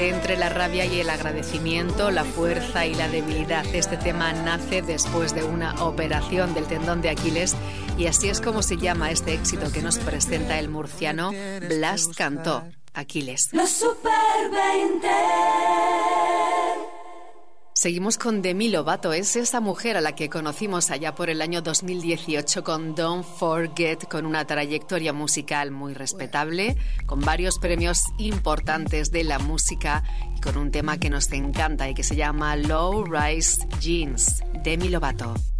Entre la rabia y el agradecimiento, la fuerza y la debilidad. Este tema nace después de una operación del tendón de Aquiles y así es como se llama este éxito que nos presenta el murciano Blas Cantó, Aquiles. Los Super 20. Seguimos con Demi Lovato, es esa mujer a la que conocimos allá por el año 2018 con Don't Forget, con una trayectoria musical muy respetable, con varios premios importantes de la música y con un tema que nos encanta y que se llama Low Rise Jeans. Demi Lovato.